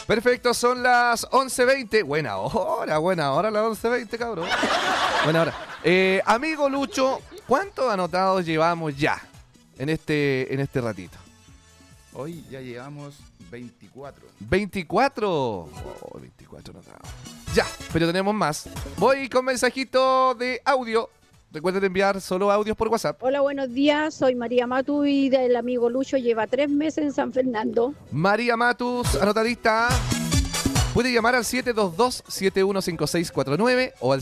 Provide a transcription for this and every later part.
Perfecto, son las 11:20. Buena hora las 11:20, cabrón. Buena hora. Amigo Lucho, ¿cuántos anotados llevamos ya en este ratito? Hoy ya llevamos 24. ¿24? Oh, 24 anotados. Ya, pero tenemos más. Voy con mensajito de audio. Recuerden enviar solo audios por WhatsApp. Hola, buenos días. Soy María Matu y del amigo Lucho lleva 3 meses en San Fernando. María Matus, anotadista. Puede llamar al 722-715649 o al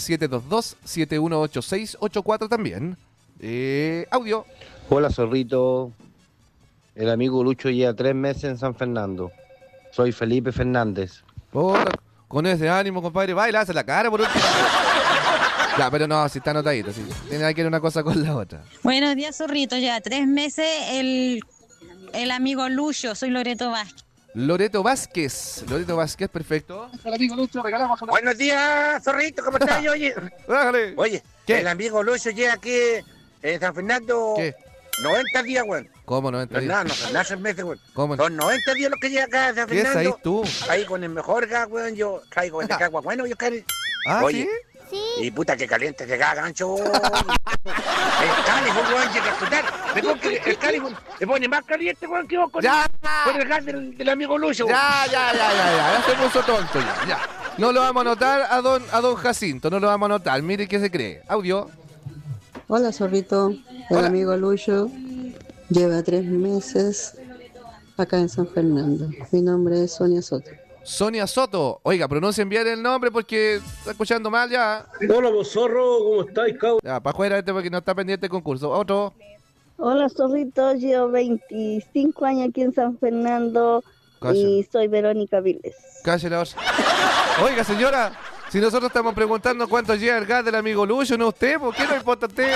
722-718684 también. Audio. Hola, Zorrito. El amigo Lucho lleva 3 meses en San Fernando. Soy Felipe Fernández. Hola, con ese ánimo, compadre. Baila, hace la cara por último. Ya, pero no, si está anotadito, sí. Tiene que ir una cosa con la otra. Buenos días, Zorrito. Ya 3 meses el amigo Lucho. Soy Loreto Vázquez. Loreto Vázquez, perfecto. El amigo Lucho, regalamos una... Buenos días, Zorrito, ¿cómo estás? Oye, Bájale. oye, ¿Qué? el amigo Lucho llega aquí en San Fernando. ¿Qué? 90 días, güey. ¿Cómo 90 días? No, 6 meses, güey. ¿Cómo? Son 90 días los que llega acá a San ¿Qué es Fernando. ahí tú? Ahí con el mejor gas, güey, yo traigo este cagua, bueno, yo quiero. ¿Ah, Oye, sí? y puta que caliente se caga, gancho. El Califón, güey, llega a escuchar. El Califón se pone más caliente, güey, que vos con el gas del amigo Lucho. Ya se puso tonto ya. No lo vamos a anotar a don Jacinto, no lo vamos a anotar. Mire qué se cree. Audio. Hola, Zorrito. El amigo Lucho lleva 3 meses acá en San Fernando. Mi nombre es Sonia Soto. Sonia Soto. Oiga, pronuncien bien el nombre porque está escuchando mal ya. Hola, vos zorro, ¿cómo estáis, cabrón? Ya, para afuera porque no está pendiente el concurso. Otro. Hola, Zorrito. Llevo 25 años aquí en San Fernando y soy Verónica Viles. Cállate la voz. Oiga, señora, si nosotros estamos preguntando cuánto llega el gas del amigo Lucho, no usted, ¿por qué no importa a usted?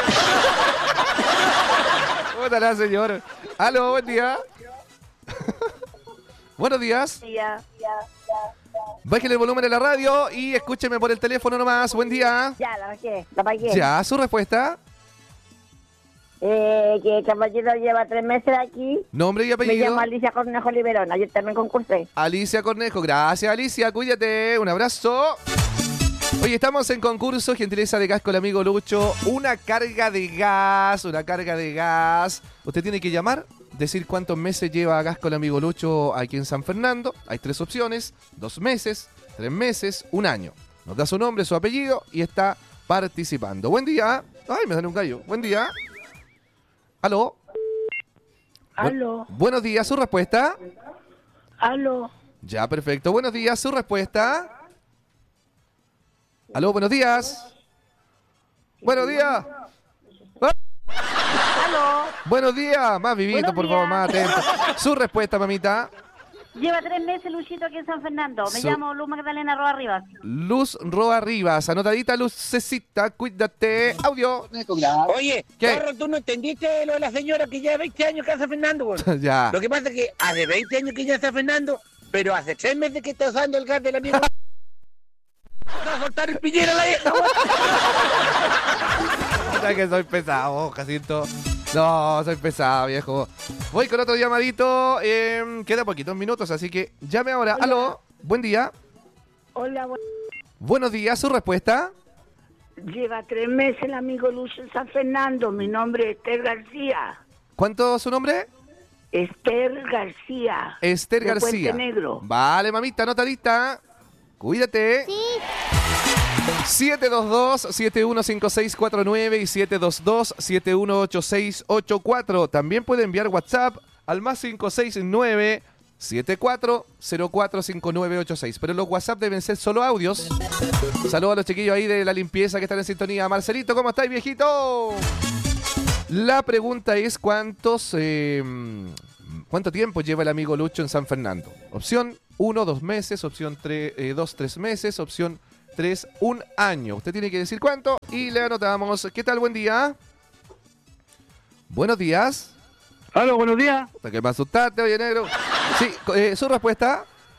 ¿Cómo está la señora? Aló, buen día. Buenos días. Bájale el volumen de la radio y escúcheme por el teléfono nomás. Buen día. Ya, la bajé. Ya, su respuesta. Que caballero lleva 3 meses aquí. Nombre y Me apellido. llamo Alicia Cornejo Liberona. Yo también concursé. Alicia Cornejo. Gracias, Alicia. Cuídate. Un abrazo. Oye, estamos en concurso, gentileza de gas con el amigo Lucho. Una carga de gas. Usted tiene que llamar, decir cuántos meses lleva gas con el amigo Lucho aquí en San Fernando. Hay 3 opciones: 2 meses, 3 meses, 1 año. Nos da su nombre, su apellido y está participando. Buen día. Ay, me sale un gallo. Buen día. Aló. Aló. Buenos días, su respuesta. Aló. Ya, perfecto. Buenos días, su respuesta. Aló, buenos días. Buenos días. Aló. Buenos días. Más vivito, Buenos por favor, días. más atento. Su respuesta, mamita. Lleva 3 meses Luchito aquí en San Fernando. Me Su- llamo Luz Magdalena Roa Rivas. Luz Roa Rivas. Anotadita, Lucecita. Cuídate. Audio. Oye, ¿Qué? Zorro, tú no entendiste lo de la señora que lleva 20 años acá en San Fernando, güey. Ya. Lo que pasa es que hace 20 años que ya está Fernando, pero hace 3 meses que está usando el gas del amigo. Va a soltar el piñero a la vieja, güey. ¿Sabes que soy pesado, Jacinto? No, soy pesado, viejo. Voy con otro llamadito. Queda poquitos minutos, así que llame ahora. Hola. Aló. Buen día. Hola, Buenos días. Su respuesta. lleva 3 meses el amigo Lucho en San Fernando. Mi nombre es Esther García. ¿Cuánto es su nombre? Esther García. Esther de García. Puente Negro. Vale, mamita, anotadita. Cuídate. Sí. 722-715649 y 722-718684. También puede enviar WhatsApp al más 569-74045986. Pero los WhatsApp deben ser solo audios. Saludos a los chiquillos ahí de la limpieza que están en sintonía. Marcelito, ¿cómo estáis, viejito? La pregunta es ¿cuánto tiempo lleva el amigo Lucho en San Fernando? Opción 1, 2 meses. Opción 2, 3 meses. Opción 3, 1 año. Usted tiene que decir cuánto y le anotamos. ¿Qué tal? Buen día. Buenos días. Aló, buenos días. Hasta que me asustaste, oye, negro. Sí, su respuesta.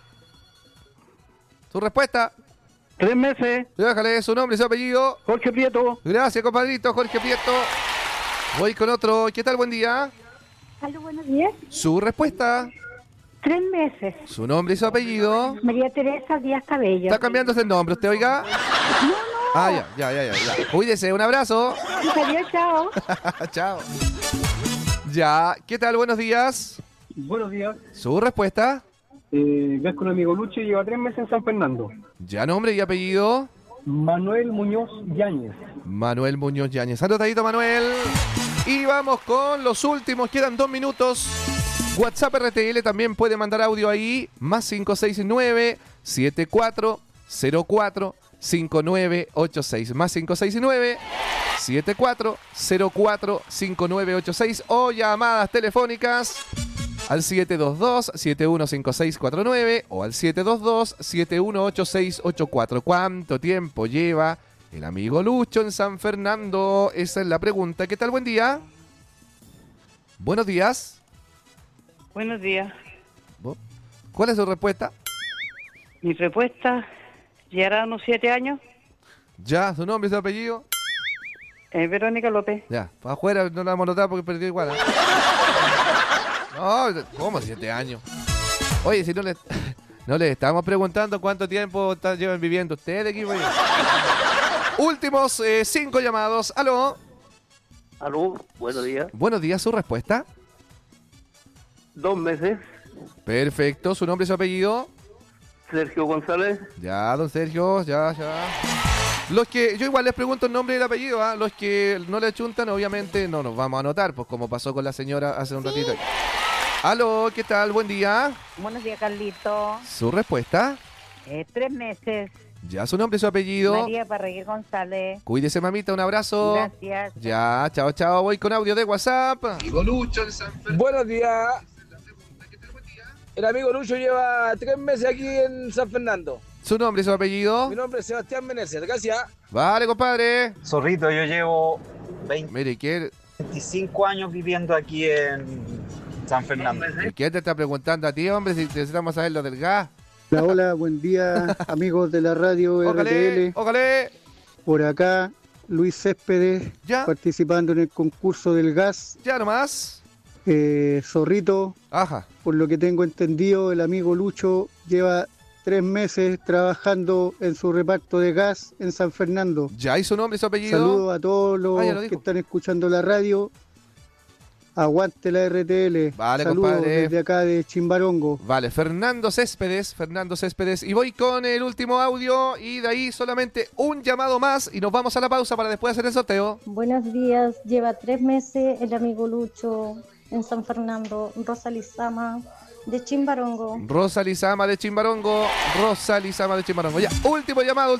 Su respuesta. 3 meses. Déjale su nombre y su apellido. Jorge Prieto. Gracias, compadrito. Jorge Prieto. Voy con otro. ¿Qué tal? Buen día. Aló, buenos días. Su respuesta. 3 meses. Su nombre y su apellido. María Teresa Díaz Cabello. Está cambiándose el nombre, ¿usted oiga? No. Ah, ya. Cuídese, un abrazo. Adiós, chao. Chao. Ya, ¿qué tal? Buenos días. Buenos días. ¿Su respuesta? Ves con el amigo Lucho y lleva 3 meses en San Fernando. Ya, nombre y apellido. Manuel Muñoz Yáñez. Manuel Muñoz Yáñez. Anotadito, Manuel. Y vamos con los últimos. Quedan 2 minutos. WhatsApp RTL también puede mandar audio ahí. Más 569-7404-5986. Más 569-7404-5986. O llamadas telefónicas al 722-715649 o al 722-718684. ¿Cuánto tiempo lleva el amigo Lucho en San Fernando? Esa es la pregunta. ¿Qué tal? Buen día. Buenos días. Buenos días. ¿Cuál es su respuesta? Mi respuesta, llegará unos 7 años. Ya, su nombre y su apellido. Verónica López. Ya, para afuera no la vamos a notar porque perdió igual. No, ¿cómo 7 años? Oye, si no le estamos preguntando cuánto tiempo llevan viviendo ustedes aquí. Últimos 5 llamados. ¿Aló? Aló, buenos días. Buenos días, ¿su respuesta? 2 meses. Perfecto, ¿su nombre y su apellido? Sergio González. Ya, don Sergio, ya. Los que, yo igual les pregunto el nombre y el apellido, ¿eh? Los que no le chuntan, obviamente no nos vamos a anotar, pues como pasó con la señora hace un ratito. Aló, ¿qué tal? Buen día. Buenos días, Carlito. ¿Su respuesta? 3 meses. Ya, su nombre y su apellido. María Parreguer González. Cuídese, mamita, un abrazo. Gracias. Ya, chao. Voy con audio de WhatsApp. Amigo Lucho en San Fernando. Buenos días. El amigo Lucho lleva 3 meses aquí en San Fernando. ¿Su nombre y su apellido? Mi nombre es Sebastián Meneses. Gracias. Vale, compadre. Zorrito, yo llevo 25 años viviendo aquí en San Fernando. ¿Y quién te está preguntando a ti, hombre, si necesitamos saber lo del gas? Hola, buen día, amigos de la radio RTL. Ójale. Por acá, Luis Céspedes, participando en el concurso del gas. Ya nomás. Zorrito. Ajá. Por lo que tengo entendido, el amigo Lucho lleva 3 meses trabajando en su reparto de gas en San Fernando. ¿Ya hizo nombre y su apellido? Saludos a todos los que están escuchando la radio. Aguante la RTL. Vale, saludos, compadre. desde acá de Chimbarongo. Vale, Fernando Céspedes. Y voy con el último audio y de ahí solamente un llamado más y nos vamos a la pausa para después hacer el sorteo. Buenos días, lleva 3 meses el amigo Lucho en San Fernando. Rosa Lizama de Chimbarongo. Rosa Lizama de Chimbarongo. Ya, último llamado.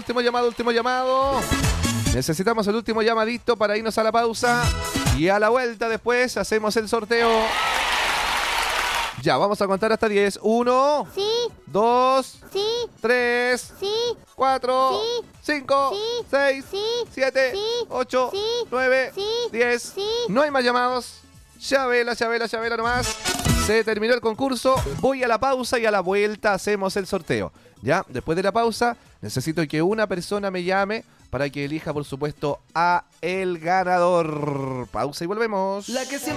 Necesitamos el último llamadito para irnos a la pausa. Y a la vuelta después hacemos el sorteo. Ya, vamos a contar hasta 10. 1, 2, 3, 4, 5, 6, 7, 8, 9, 10. No hay más llamados. Chabela nomás. Se terminó el concurso. Voy a la pausa y a la vuelta hacemos el sorteo. Ya, después de la pausa, necesito que una persona me llame para que elija, por supuesto, a el ganador. Pausa y volvemos. La que siempre